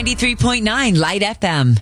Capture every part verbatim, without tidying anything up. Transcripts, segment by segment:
ninety-three point nine Light F M.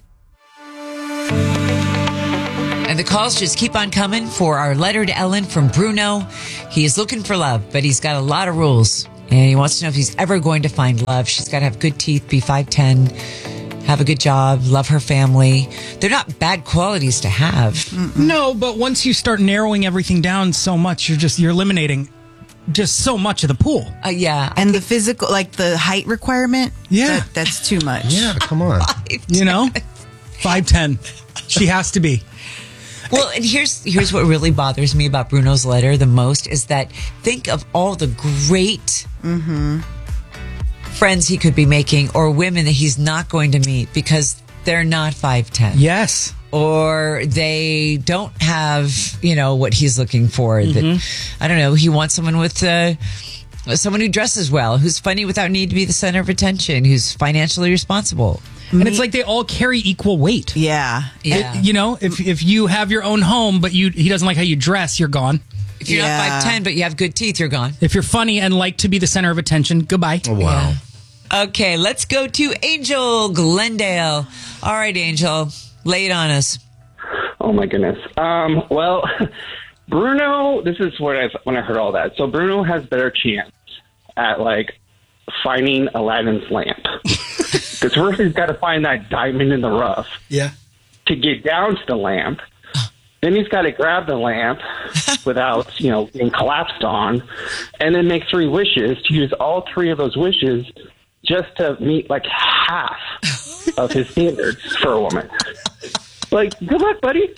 And the calls just keep on coming for our letter to Ellen from Bruno. He is looking for love, but he's got a lot of rules. And he wants to know if he's ever going to find love. She's got to have good teeth, be five ten, have a good job, love her family. They're not bad qualities to have. Mm-mm. No, but once you start narrowing everything down so much, you're just, you're eliminating just so much of the pool. Uh, yeah. And the physical, like the height requirement. Yeah. That, that's too much. Yeah, come on. You know? five ten. She has to be. Well, and here's here's what really bothers me about Bruno's letter the most is that think of all the great mm-hmm. friends he could be making or women that he's not going to meet because they're not five ten. Yes. Or they don't have, you know, what he's looking for. Mm-hmm. That I don't know. He wants someone with uh, someone who dresses well, who's funny without need to be the center of attention, who's financially responsible. And it's like they all carry equal weight. Yeah. Yeah. It, you know, if if you have your own home, but you he doesn't like how you dress, you're gone. If you're Yeah. not five ten, but you have good teeth, you're gone. If you're funny and like to be the center of attention, goodbye. Oh, wow. Yeah. Okay, let's go to Angel Glendale. All right, Angel, lay it on us. Oh, my goodness. Um, well, Bruno, this is what I, when I heard all that. So Bruno has better chance at, like, finding Aladdin's lamp. Because first he's got to find that diamond in the rough. Yeah. To get down to the lamp. Then he's got to grab the lamp without, you know, being collapsed on. And then make three wishes to use all three of those wishes just to meet, like, half of his standards for a woman. Like, good luck, buddy.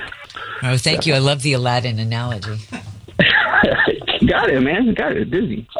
Oh, thank you. I love the Aladdin analogy. Got it, man. Got it. Busy.